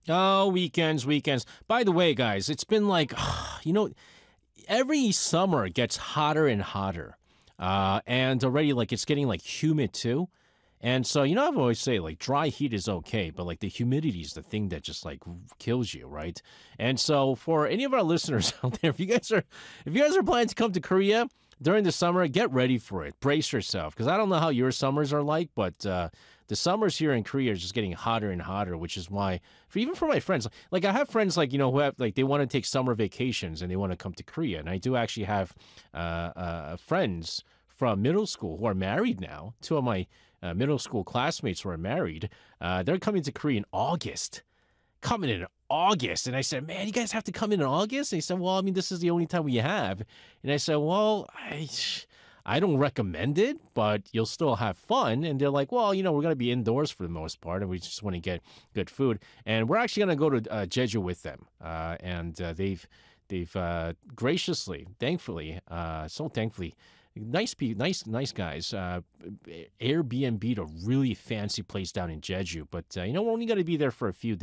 Oh, weekends. By the way, guys, it's been like, you know, every summer it gets hotter and hotter. And already, like, it's getting like humid too. And so, I've always say like dry heat is okay, but like the humidity is the thing that just like kills you, right? And so, for any of our listeners out there, if you guys are planning to come to Korea during the summer, get ready for it. Brace yourself, because I don't know how your summers are like, but the summers here in Korea are just getting hotter and hotter, which is why, even for my friends, like I have friends like who have like they want to take summer vacations and they want to come to Korea, and I do actually have friends from middle school who are married now. Two of my middle school classmates who are married. They're coming to Korea in August. Coming in August. And I said, man, you guys have to come in August? And he said, well, I mean, this is the only time we have. And I said, well, I don't recommend it, but you'll still have fun. And they're like, well, we're going to be indoors for the most part, and we just want to get good food. And we're actually going to go to Jeju with them. And they've graciously, thankfully, so thankfully, nice guys. Airbnb a really fancy place down in Jeju, but we're only going to be there for a few